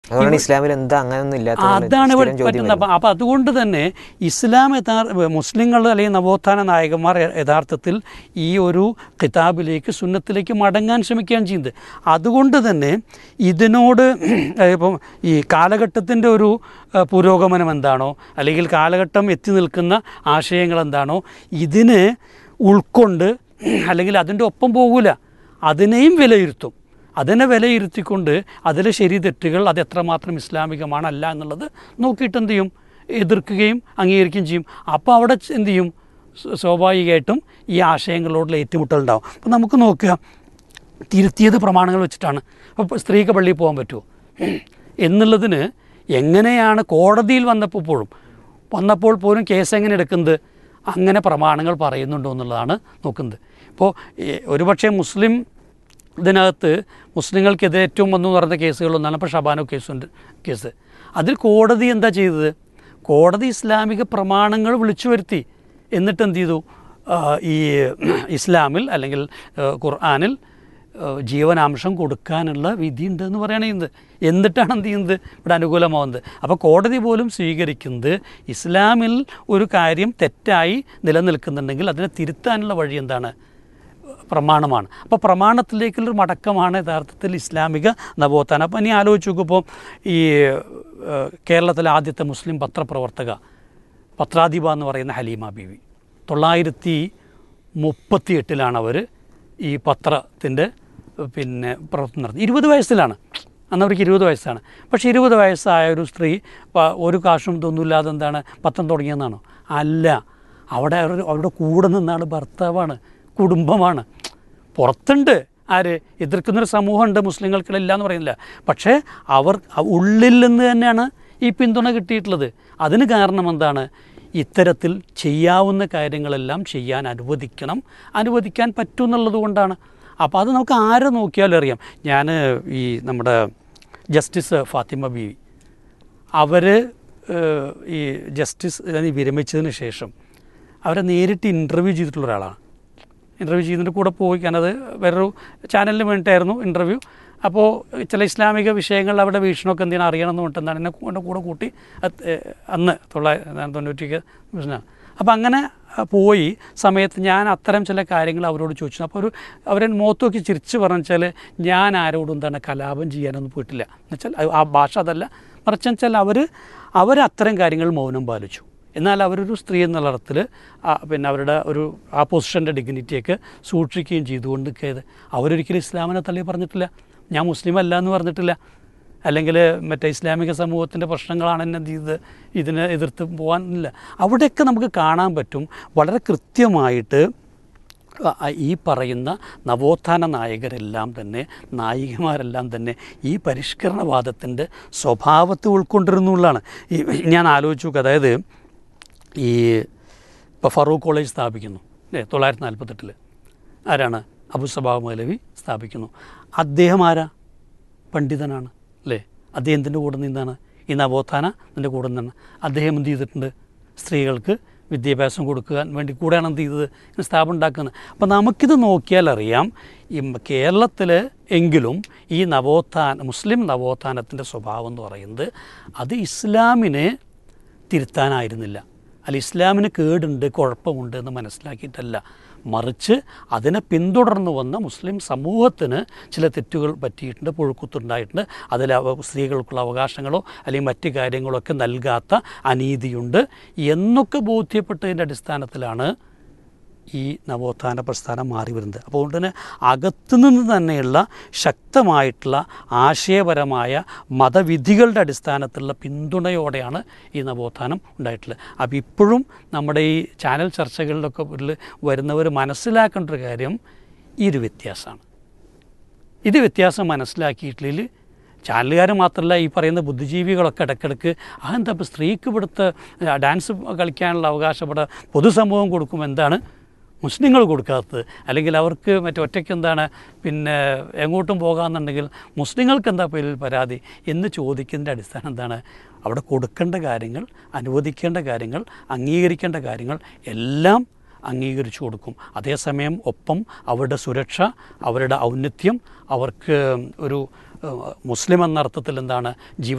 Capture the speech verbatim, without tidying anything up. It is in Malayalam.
ഇസ്ലാമിൽ എന്താ അങ്ങനെയൊന്നും ഇല്ലാത്ത അതാണ് പറ്റുന്നത്. അപ്പം അതുകൊണ്ട് തന്നെ ഇസ്ലാം യഥാർത്ഥ മുസ്ലിങ്ങൾ അല്ലെങ്കിൽ നവോത്ഥാന നായകന്മാർ യഥാർത്ഥത്തിൽ ഈ ഒരു കിതാബിലേക്ക് സുന്നത്തിലേക്ക് മടങ്ങാൻ ശ്രമിക്കുകയാണ് ചെയ്യുന്നത്. അതുകൊണ്ട് തന്നെ ഇതിനോട് ഇപ്പം ഈ കാലഘട്ടത്തിൻ്റെ ഒരു പുരോഗമനം എന്താണോ അല്ലെങ്കിൽ കാലഘട്ടം എത്തി നിൽക്കുന്ന ആശയങ്ങൾ എന്താണോ ഇതിനെ ഉൾക്കൊണ്ട് അല്ലെങ്കിൽ അതിൻ്റെ ഒപ്പം പോകില്ല, അതിനെയും വിലയിരുത്തും. അതിനെ വിലയിരുത്തിക്കൊണ്ട് അതിലെ ശരി തെറ്റുകൾ അത് എത്രമാത്രം ഇസ്ലാമികമാണ് അല്ല എന്നുള്ളത് നോക്കിയിട്ട് എന്ത് ചെയ്യും, എതിർക്കുകയും അംഗീകരിക്കുകയും ചെയ്യും. അപ്പോൾ അവിടെ എന്ത് ചെയ്യും, സ്വാഭാവികമായിട്ടും ഈ ആശയങ്ങളോടുള്ള ഏറ്റുമുട്ടലുണ്ടാവും. അപ്പോൾ നമുക്ക് നോക്കുക, തിരുത്തിയത് പ്രമാണങ്ങൾ വെച്ചിട്ടാണ്. അപ്പോൾ സ്ത്രീക്ക് പള്ളിയിൽ പോകാൻ പറ്റുമോ എന്നുള്ളതിന് എങ്ങനെയാണ് കോടതിയിൽ വന്നപ്പോൾ പോലും വന്നപ്പോൾ പോലും കേസ് എങ്ങനെ എടുക്കുന്നത്, അങ്ങനെ പ്രമാണങ്ങൾ പറയുന്നുണ്ടോ എന്നുള്ളതാണ് നോക്കുന്നത്. ഇപ്പോൾ ഒരുപക്ഷെ മുസ്ലിം ഇതിനകത്ത് മുസ്ലിങ്ങൾക്കെതിരെ ഏറ്റവും വന്നു പറഞ്ഞ കേസുകളൊന്നാണ് ഇപ്പോൾ ഷബാനോ കേസുണ്ട് കേസ്. അതിൽ കോടതി എന്താ ചെയ്തത്, കോടതി ഇസ്ലാമിക പ്രമാണങ്ങൾ വിളിച്ചു വരുത്തി. എന്നിട്ട് എന്ത് ചെയ്തു, ഈ ഇസ്ലാമിൽ അല്ലെങ്കിൽ ഖുർആനിൽ ജീവനാംശം കൊടുക്കാനുള്ള വിധിയുണ്ട് എന്ന് പറയുകയാണ്. എന്നിട്ടാണ് എന്ത് ചെയ്യുന്നത്, ഇവിടെ അനുകൂലമാവുന്നത്. അപ്പോൾ കോടതി പോലും സ്വീകരിക്കുന്നത് ഇസ്ലാമിൽ ഒരു കാര്യം തെറ്റായി നിലനിൽക്കുന്നുണ്ടെങ്കിൽ അതിനെ തിരുത്താനുള്ള വഴി എന്താണ്, പ്രമാണമാണ്. അപ്പോൾ പ്രമാണത്തിലേക്കുള്ളൊരു മടക്കമാണ് യഥാർത്ഥത്തിൽ ഇസ്ലാമിക നവോത്ഥാനം. അപ്പോൾ ഇനി ആലോചിച്ച് നോക്കുമ്പോൾ ഈ കേരളത്തിലെ ആദ്യത്തെ മുസ്ലിം പത്രപ്രവർത്തക പത്രാധിപ എന്ന് പറയുന്ന ഹലീമ ബീവി തൊള്ളായിരത്തി മുപ്പത്തി എട്ടിലാണ് അവർ ഈ പത്രത്തിൻ്റെ പിന്നെ പ്രവർത്തനം നടത്തി. ഇരുപത് വയസ്സിലാണ്, അന്ന് അവർക്ക് ഇരുപത് വയസ്സാണ്. പക്ഷേ ഇരുപത് വയസ്സായ ഒരു സ്ത്രീ ഒരു കാശും ഇതൊന്നുമില്ലാതെ എന്താണ് പത്രം തുടങ്ങിയെന്നാണോ? അല്ല, അവിടെ അവർ അവരുടെ കൂടെ നിന്നാണ് ഭർത്താവാണ്, കുടുംബമാണ്. പുറത്തുണ്ട് ആര് എതിർക്കുന്നൊരു സമൂഹമുണ്ട്, മുസ്ലിങ്ങൾക്കിടയില്ല എന്ന് പറയുന്നില്ല. പക്ഷേ അവർ ഉള്ളിൽ നിന്ന് തന്നെയാണ് ഈ പിന്തുണ കിട്ടിയിട്ടുള്ളത്. അതിന് കാരണം എന്താണ്, ഇത്തരത്തിൽ ചെയ്യാവുന്ന കാര്യങ്ങളെല്ലാം ചെയ്യാൻ അനുവദിക്കണം, അനുവദിക്കാൻ പറ്റും എന്നുള്ളത് കൊണ്ടാണ്. അപ്പോൾ അത് നമുക്ക് ആരെ നോക്കിയാലും അറിയാം. ഞാൻ ഈ നമ്മുടെ ജസ്റ്റിസ് ഫാത്തിമ ബീവി അവർ ഈ ജസ്റ്റിസ് വിരമിച്ചതിന് ശേഷം അവരെ നേരിട്ട് ഇൻ്റർവ്യൂ ചെയ്തിട്ടുള്ള ഒരാളാണ്. ഇൻ്റർവ്യൂ ചെയ്യുന്നതിൻ്റെ കൂടെ പോയി, ഞാനത് വേറൊരു ചാനലിന് വേണ്ടിയിട്ടായിരുന്നു ഇൻ്റർവ്യൂ. അപ്പോൾ ചില ഇസ്ലാമിക വിഷയങ്ങൾ അവിടെ വീക്ഷണമൊക്കെ എന്തിനാണ് അറിയണം എന്ന് പറഞ്ഞിട്ട് എന്താണ് എന്നെ എൻ്റെ കൂടെ കൂട്ടി അന്ന് തൊള്ളായിരത്തി തൊണ്ണൂറ്റിക്ക് പ്രശ്നമാണ്. അപ്പോൾ അങ്ങനെ പോയി സമയത്ത് ഞാൻ അത്തരം ചില കാര്യങ്ങൾ അവരോട് ചോദിച്ചു. അപ്പോൾ ഒരു അവരെ മുഖത്ത് നോക്കി ചിരിച്ച് പറഞ്ഞു വെച്ചാൽ ഞാൻ ആരോടും എന്താണ് കലാപം ചെയ്യാനൊന്നും പോയിട്ടില്ല എന്നുവെച്ചാൽ ആ ഭാഷ അതല്ല, മറിച്ച് വെച്ചാൽ അവർ അവർ അത്തരം കാര്യങ്ങൾ മൗനം പാലിച്ചു. എന്നാൽ അവരൊരു സ്ത്രീ എന്നുള്ള അർത്ഥത്തിൽ പിന്നെ അവരുടെ ഒരു ആ പൊസിഷൻ്റെ ഡിഗ്നിറ്റിയൊക്കെ സൂക്ഷിക്കുകയും ചെയ്തുകൊണ്ട് നിൽക്കിയത്. അവരൊരിക്കലും ഇസ്ലാമിനെ തള്ളി പറഞ്ഞിട്ടില്ല, ഞാൻ മുസ്ലിം അല്ല എന്ന് പറഞ്ഞിട്ടില്ല, അല്ലെങ്കിൽ മറ്റേ ഇസ്ലാമിക സമൂഹത്തിൻ്റെ പ്രശ്നങ്ങളാണ് എന്നെ ചെയ്ത് ഇതിനെ എതിർത്ത് പോകാനില്ല. അവിടെയൊക്കെ നമുക്ക് കാണാൻ പറ്റും വളരെ കൃത്യമായിട്ട് ഈ പറയുന്ന നവോത്ഥാന നായകരെല്ലാം തന്നെ നായികമാരെല്ലാം തന്നെ ഈ പരിഷ്കരണവാദത്തിൻ്റെ സ്വഭാവത്തെ ഉൾക്കൊണ്ടിരുന്നുള്ളതാണ്. ഈ ഞാൻ ആലോചിച്ചു നോക്കുക, അതായത് ഈ ഇപ്പോൾ ഫറൂഖ് കോളേജ് സ്ഥാപിക്കുന്നു അല്ലേ തൊള്ളായിരത്തി നാൽപ്പത്തെട്ടിൽ, ആരാണ്, അബു സബാഹ് മൗലവി സ്ഥാപിക്കുന്നു. അദ്ദേഹം ആരാ, പണ്ഡിതനാണ് അല്ലേ, അദ്ദേഹത്തിൻ്റെ കൂടെ നിന്നാണ് ഈ നവോത്ഥാനത്തിൻ്റെ കൂടെ നിന്നാണ്. അദ്ദേഹം എന്ത് ചെയ്തിട്ടുണ്ട്, സ്ത്രീകൾക്ക് വിദ്യാഭ്യാസം കൊടുക്കാൻ വേണ്ടി കൂടെയാണ് എന്ത് ചെയ്തത്, സ്ഥാപനം ഉണ്ടാക്കുന്നത്. അപ്പോൾ നമുക്കിത് നോക്കിയാൽ അറിയാം, ഈ കേരളത്തിൽ എങ്കിലും ഈ നവോത്ഥാന മുസ്ലിം നവോത്ഥാനത്തിൻ്റെ സ്വഭാവം എന്ന് പറയുന്നത് അത് ഇസ്ലാമിനെ തിരുത്താനായിരുന്നില്ല, അല്ല ഇസ്ലാമിന് കേടുണ്ട് കുഴപ്പമുണ്ട് എന്ന് മനസ്സിലാക്കിയിട്ടല്ല, മറിച്ച് അതിനെ പിന്തുടർന്നു വന്ന മുസ്ലിം സമൂഹത്തിന് ചില തെറ്റുകൾ പറ്റിയിട്ടുണ്ട്, പുഴുക്കുത്തുണ്ടായിട്ടുണ്ട്, അതിൽ സ്ത്രീകൾക്കുള്ള അവകാശങ്ങളോ അല്ലെങ്കിൽ മറ്റ് കാര്യങ്ങളൊക്കെ നൽകാത്ത അനീതിയുണ്ട് എന്നൊക്കെ ബോധ്യപ്പെട്ടതിൻ്റെ അടിസ്ഥാനത്തിലാണ് ഈ നവോത്ഥാന പ്രസ്ഥാനം മാറി വരുന്നത്. അപ്പോൾ അതുകൊണ്ട് തന്നെ അകത്തുനിന്ന് തന്നെയുള്ള ശക്തമായിട്ടുള്ള ആശയപരമായ മതവിധികളുടെ അടിസ്ഥാനത്തിലുള്ള പിന്തുണയോടെയാണ് ഈ നവോത്ഥാനം ഉണ്ടായിട്ടുള്ളത്. അപ്പോൾ ഇപ്പോഴും നമ്മുടെ ഈ ചാനൽ ചർച്ചകളിലൊക്കെ വരുന്നവർ മനസ്സിലാക്കേണ്ട ഒരു കാര്യം ഈ ഒരു വ്യത്യാസമാണ്. ഇത് വ്യത്യാസം മനസ്സിലാക്കിയിട്ടില്ലെങ്കിൽ ചാനലുകാർ മാത്രമല്ല, ഈ പറയുന്ന ബുദ്ധിജീവികളൊക്കെ ഇടയ്ക്കിടയ്ക്ക് അതെന്താ ഇപ്പോൾ സ്ത്രീക്ക് ഇവിടുത്തെ ഡാൻസ് കളിക്കാനുള്ള അവകാശം ഇവിടെ പൊതുസമൂഹം കൊടുക്കും, എന്താണ് മുസ്ലിങ്ങൾ കൊടുക്കാത്തത്, അല്ലെങ്കിൽ അവർക്ക് മറ്റേ ഒറ്റയ്ക്ക് എന്താണ് പിന്നെ എങ്ങോട്ടും പോകാമെന്നുണ്ടെങ്കിൽ മുസ്ലിങ്ങൾക്ക് എന്താ പേരിൽ പരാതി എന്ന് ചോദിക്കുന്നതിൻ്റെ അടിസ്ഥാനം എന്താണ്, അവിടെ കൊടുക്കേണ്ട കാര്യങ്ങൾ, അനുവദിക്കേണ്ട കാര്യങ്ങൾ, അംഗീകരിക്കേണ്ട കാര്യങ്ങൾ എല്ലാം അംഗീകരിച്ചു കൊടുക്കും. അതേസമയം ഒപ്പം അവരുടെ സുരക്ഷ, അവരുടെ ഔന്നത്യം, അവർക്ക് ഒരു മുസ്ലിം എന്ന അർത്ഥത്തിൽ എന്താണ് ജീവ